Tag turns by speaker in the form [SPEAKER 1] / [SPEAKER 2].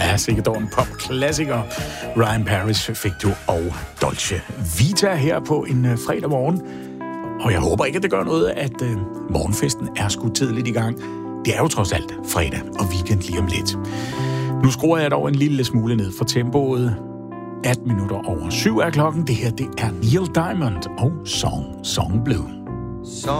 [SPEAKER 1] Ja, sikkert en popklassiker. Ryan Paris fik du og Dolce Vita her på en fredag morgen. Og jeg håber ikke, at det gør noget, at morgenfesten er skudt tidligt i gang. Det er jo trods alt fredag og weekend lige om lidt. Nu skruer jeg dog en lille smule ned for tempoet. 18 minutter over 7 er klokken. Det her, det er Neil Diamond og Song Blue.